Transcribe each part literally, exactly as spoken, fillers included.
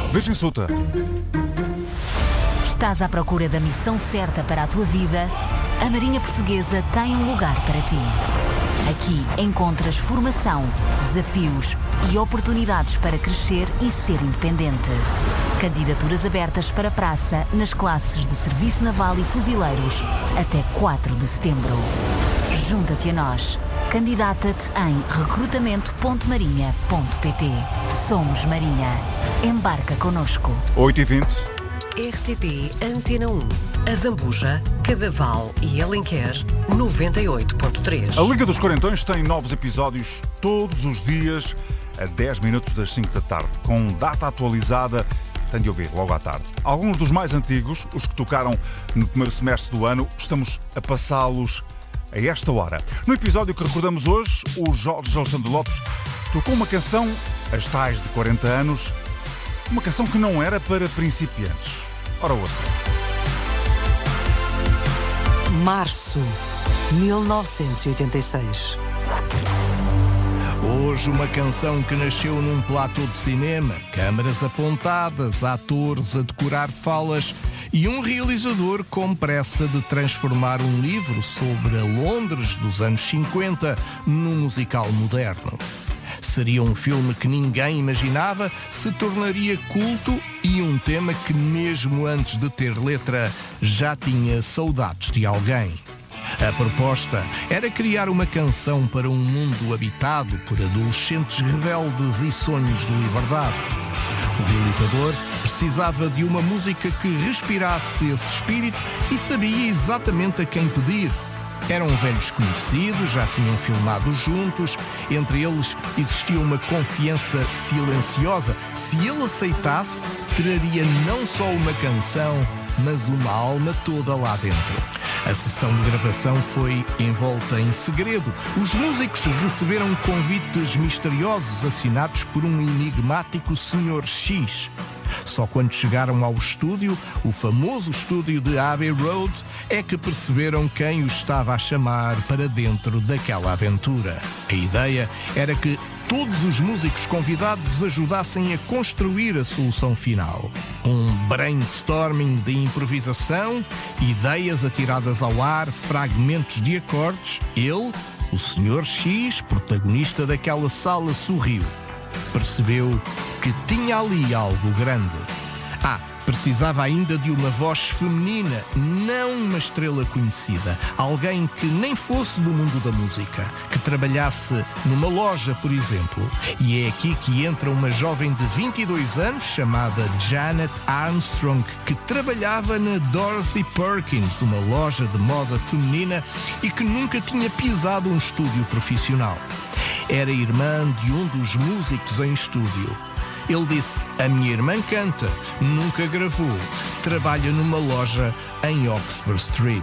Virgem Suta. Estás à procura da missão certa para a tua vida? A Marinha Portuguesa tem um lugar para ti. Aqui encontras formação, desafios e oportunidades para crescer e ser independente. Candidaturas abertas para praça nas classes de Serviço Naval e Fuzileiros até quatro de setembro. Junta-te a nós. Candidata-te em recrutamento ponto marinha ponto pt. Somos Marinha. Embarca connosco. oito e vinte. R T P Antena um. A Zambuja, Cadaval e Alenquer, noventa e oito ponto três. A Liga dos Quarentões tem novos episódios todos os dias, a dez minutos das cinco da tarde, com data atualizada. Tem de ouvir logo à tarde. Alguns dos mais antigos, os que tocaram no primeiro semestre do ano, estamos a passá-los a esta hora. No episódio que recordamos hoje, o Jorge Alexandre Lopes tocou uma canção, as tais de quarenta anos, uma canção que não era para principiantes. Ora, ouça. Março, mil novecentos e oitenta e seis. Hoje uma canção que nasceu num platô de cinema, câmaras apontadas, atores a decorar falas e um realizador com pressa de transformar um livro sobre a Londres dos anos cinquenta num musical moderno. Seria um filme que ninguém imaginava se tornaria culto e um tema que mesmo antes de ter letra já tinha saudades de alguém. A proposta era criar uma canção para um mundo habitado por adolescentes rebeldes e sonhos de liberdade. O realizador precisava de uma música que respirasse esse espírito e sabia exatamente a quem pedir. Eram velhos conhecidos, já tinham filmado juntos, entre eles existia uma confiança silenciosa. Se ele aceitasse, traria não só uma canção, mas uma alma toda lá dentro. A sessão de gravação foi envolta em segredo. Os músicos receberam convites misteriosos assinados por um enigmático senhor X. Só quando chegaram ao estúdio, o famoso estúdio de Abbey Road, é que perceberam quem os estava a chamar para dentro daquela aventura. A ideia era que todos os músicos convidados ajudassem a construir a solução final. Um brainstorming de improvisação, ideias atiradas ao ar, fragmentos de acordes. Ele, o senhor X, protagonista daquela sala, sorriu. Percebeu que tinha ali algo grande. Ah, precisava ainda de uma voz feminina, não uma estrela conhecida. Alguém que nem fosse do mundo da música, que trabalhasse numa loja, por exemplo. E é aqui que entra uma jovem de vinte e dois anos, chamada Janet Armstrong, que trabalhava na Dorothy Perkins, uma loja de moda feminina, e que nunca tinha pisado um estúdio profissional. Era irmã de um dos músicos em estúdio. Ele disse: a minha irmã canta, nunca gravou, trabalha numa loja em Oxford Street.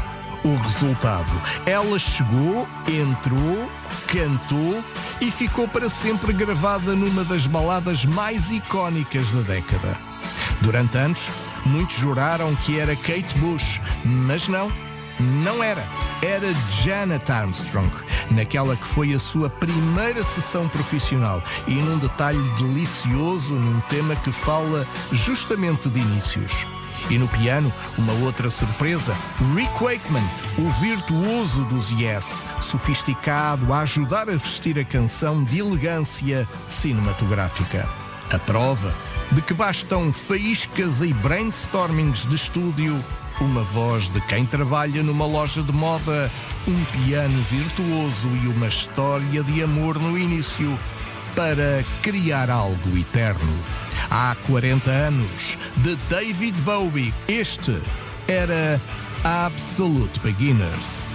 O resultado: ela chegou, entrou, cantou e ficou para sempre gravada numa das baladas mais icónicas da década. Durante anos, muitos juraram que era Kate Bush, mas não, não era. Era Janet Armstrong, naquela que foi a sua primeira sessão profissional e num detalhe delicioso num tema que fala justamente de inícios. E no piano, uma outra surpresa, Rick Wakeman, o virtuoso dos Yes, sofisticado a ajudar a vestir a canção de elegância cinematográfica. A prova de que bastam faíscas e brainstormings de estúdio, uma voz de quem trabalha numa loja de moda, um piano virtuoso e uma história de amor no início para criar algo eterno. Há quarenta anos, de David Bowie, este era Absolute Beginners.